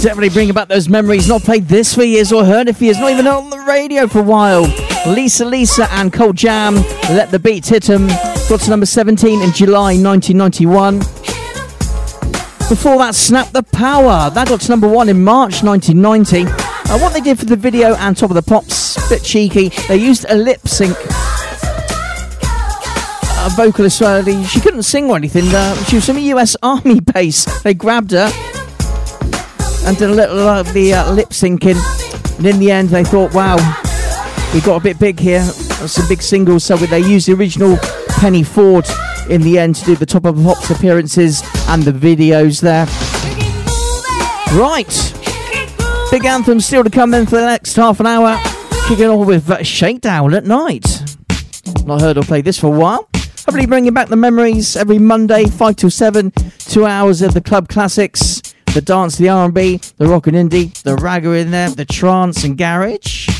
Definitely bringing back those memories. Not played this for years or heard it for years. Not even on the radio for a while. Lisa and Cold Jam. Let the Beats Hit 'em. Got to number 17 in July 1991. Before that, Snap the Power. That got to number 1 in March 1990. What they did for the video and Top of the Pops, a bit cheeky. They used a lip sync. A vocalist, she couldn't sing or anything. She was from a US Army base. They grabbed her and did a little of the lip syncing. And in the end, they thought, wow, we got a bit big here. Some big singles. So they used the original Penny Ford in the end to do the Top of the Pops appearances and the videos there. Right. Big anthem still to come in for the next half an hour. Kicking off with Shakedown at Night. Not heard or played this for a while. Hopefully bringing back the memories every Monday, 5 till 7. 2 hours of the club classics. The dance, the R&B, the rock and indie, the ragga in there, the trance and garage.